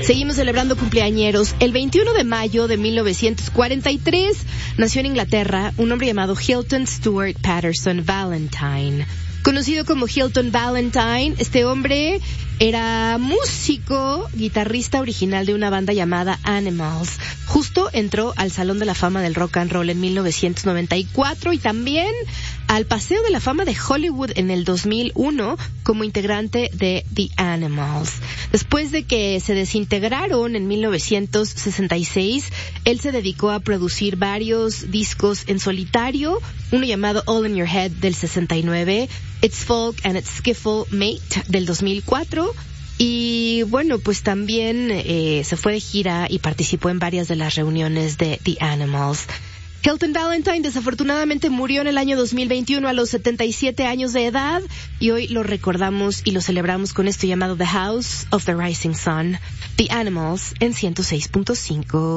Seguimos celebrando cumpleañeros. El 21 de mayo de 1943 nació en Inglaterra un hombre llamado Hilton Stuart Patterson Valentine. Conocido como Hilton Valentine, este hombre era músico, guitarrista original de una banda llamada Animals. Justo entró al Salón de la Fama del Rock and Roll en 1994 y también al Paseo de la Fama de Hollywood en el 2001 como integrante de The Animals. Después de que se desintegraron en 1966, él se dedicó a producir varios discos en solitario, uno llamado All in Your Head del 69, It's Folk and It's Skiffle Mate del 2004, y bueno, pues también se fue de gira y participó en varias de las reuniones de The Animals. Hilton Valentine desafortunadamente murió en el año 2021 a los 77 años de edad y hoy lo recordamos y lo celebramos con esto llamado The House of the Rising Sun, The Animals en 106.5.